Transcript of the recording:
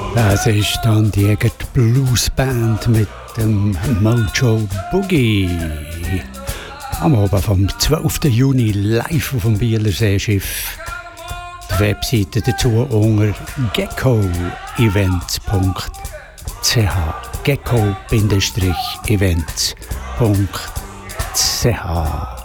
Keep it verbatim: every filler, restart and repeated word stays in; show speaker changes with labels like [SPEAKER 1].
[SPEAKER 1] Das ist dann die Bluesband mit dem Mojo Boogie. Am Abend vom zwölften Juni live auf dem Bieler Seeschiff. Die Webseite dazu unter gecko events punkt c h. gecko Bindestrich events punkt c h.